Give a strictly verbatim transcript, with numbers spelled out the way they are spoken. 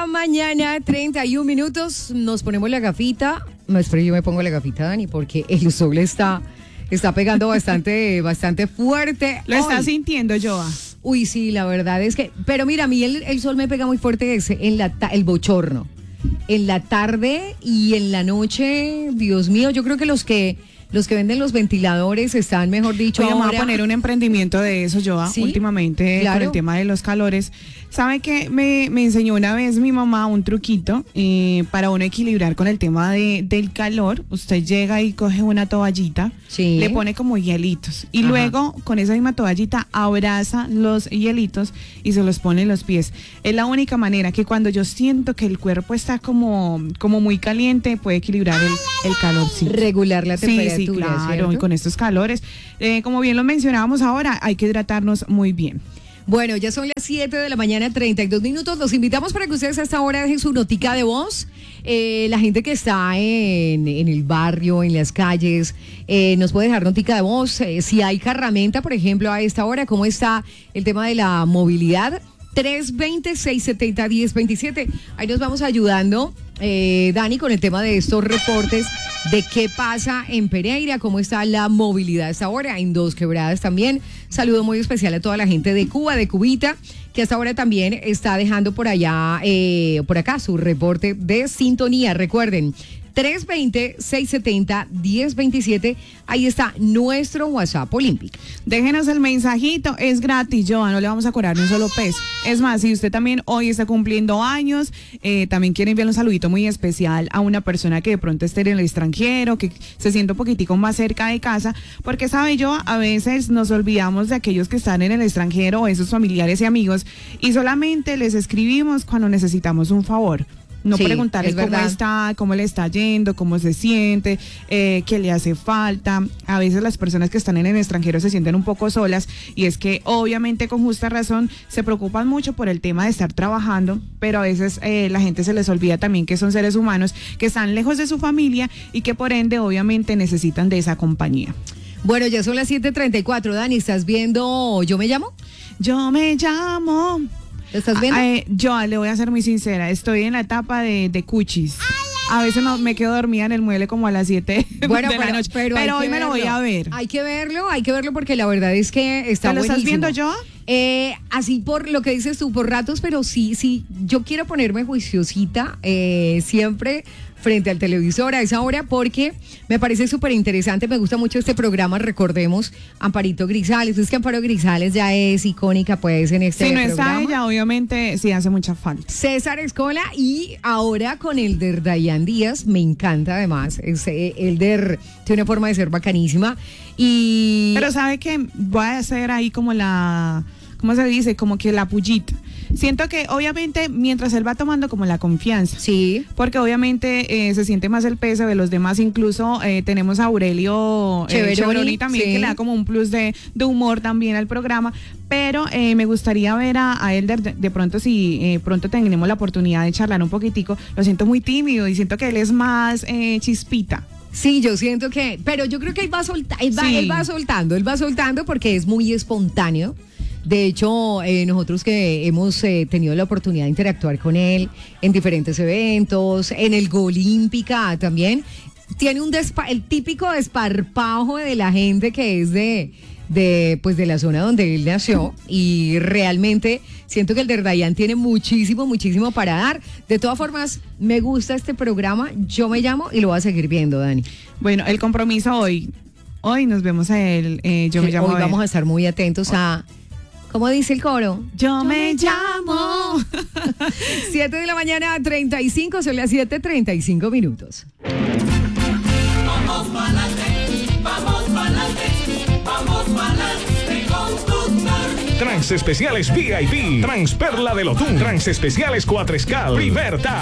la mañana, treinta y un minutos. Nos ponemos la gafita. No, espero yo me pongo la gafita, Dani, porque el sol está, está pegando bastante, bastante fuerte. Lo estás sintiendo, Joa. Uy, sí, la verdad es que... Pero mira, a mí el, el sol me pega muy fuerte ese, en la ta- el bochorno. En la tarde y en la noche, Dios mío, yo creo que los que... Los que venden los ventiladores están, mejor dicho, Oye, ahora... vamos a poner un emprendimiento de eso, Joa, ¿Sí? últimamente, Claro. con el tema de los calores. ¿Sabe qué? Me, me enseñó una vez mi mamá un truquito eh, para uno equilibrar con el tema de, del calor. Usted llega y coge una toallita, Sí. le pone como hielitos y Ajá. luego con esa misma toallita abraza los hielitos y se los pone en los pies. Es la única manera que cuando yo siento que el cuerpo está como, como muy caliente, puede equilibrar el, el calorcito. Regular la Sí, temperatura, sí, claro, ¿cierto? y con estos calores, eh, como bien lo mencionábamos ahora, hay que hidratarnos muy bien. Bueno, ya son las siete de la mañana, treinta y dos minutos. Los invitamos para que ustedes a esta hora dejen su notica de voz. Eh, la gente que está en, en el barrio, en las calles, eh, nos puede dejar notica de voz. Eh, si hay carramenta, por ejemplo, a esta hora, ¿cómo está el tema de la movilidad? tres veinte, seiscientos setenta, diez veintisiete. Ahí nos vamos ayudando, eh, Dani, con el tema de estos reportes de qué pasa en Pereira, cómo está la movilidad a esta hora, en Dos Quebradas también. Saludo muy especial a toda la gente de Cuba, de Cubita, que hasta ahora también está dejando por allá, eh, por acá, su reporte de sintonía. Recuerden, tres veinte, seiscientos setenta, diez veintisiete. Ahí está nuestro WhatsApp olímpico. Déjenos el mensajito, es gratis, Joa, no le vamos a cobrar ni un solo peso. Es más, si usted también hoy está cumpliendo años, eh, también quiere enviar un saludito muy especial a una persona que de pronto esté en el extranjero, que se sienta un poquitico más cerca de casa, porque sabe, Joa, a veces nos olvidamos de aquellos que están en el extranjero o esos familiares y amigos y solamente les escribimos cuando necesitamos un favor. No Sí, preguntarle es cómo verdad. está, cómo le está yendo, cómo se siente, eh, qué le hace falta. A veces las personas que están en el extranjero se sienten un poco solas y es que obviamente con justa razón se preocupan mucho por el tema de estar trabajando, pero a veces eh, la gente se les olvida también que son seres humanos que están lejos de su familia y que por ende obviamente necesitan de esa compañía. Bueno, ya son las siete treinta y cuatro. Dani, ¿estás viendo Yo Me Llamo? Yo me llamo... ¿Lo estás viendo? Eh, yo le voy a ser muy sincera, estoy en la etapa de, de cuchis. A veces no, me quedo dormida en el mueble como a las siete Bueno, de pero, la noche. pero, Pero, hay hoy que me lo voy verlo. a ver. Hay que verlo, hay que verlo porque la verdad es que está ¿Te lo estás buenísimo. viendo yo? Eh, así por lo que dices tú, por ratos, pero sí, sí, yo quiero ponerme juiciosita eh, siempre frente al televisor a esa hora porque me parece súper interesante, me gusta mucho este programa, recordemos, Amparito Grisales, es que Amparo Grisales ya es icónica pues en este Si no programa. está ella, obviamente sí hace mucha falta. César Escola y ahora con Elder Dayan Díaz, me encanta además, es, eh, Elder tiene una forma de ser bacanísima y... Pero sabe que voy a hacer ahí como la, ¿cómo se dice? Como que la pullita. Siento que obviamente mientras él va tomando como la confianza. Sí. Porque obviamente eh, se siente más el peso de los demás. Incluso eh, tenemos a Aurelio eh, Cheveroni, Cheveroni también, sí. que le da como un plus de, de humor también al programa. Pero eh, me gustaría ver a, a Elder de, de pronto, si eh, pronto tengamos la oportunidad de charlar un poquitico. Lo siento muy tímido y siento que él es más eh, chispita. Sí, yo siento que, pero yo creo que él va, solta, él, va, Sí. él va soltando, él va soltando porque es muy espontáneo. De hecho, eh, nosotros que hemos eh, tenido la oportunidad de interactuar con él en diferentes eventos, en el Golímpica también, tiene un despa- el típico desparpajo de la gente que es de, de, pues de la zona donde él nació y realmente siento que el de Dayan tiene muchísimo, muchísimo para dar. De todas formas, me gusta este programa, Yo Me Llamo y lo voy a seguir viendo, Dani. Bueno, el compromiso hoy. Hoy nos vemos a él. Eh, yo me llamo Hoy a él. vamos a estar muy atentos a... ¿Cómo dice el coro? Yo me llamo. siete de la mañana, treinta y cinco, son las siete treinta y cinco minutos. Vamos pa'lante, vamos pa'lante, vamos pa'lante con Goodman. Trans Especiales V I P, Transperla de Lotún, Trans Especiales Cuatrescal, Libertad.